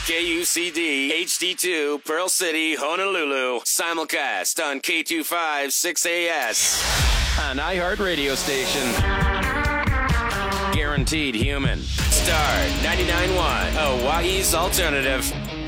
KUCD HD2 Pearl City, Honolulu. Simulcast on K256AS. An iHeart radio station. Guaranteed human. Star 99.1, Hawaii's alternative.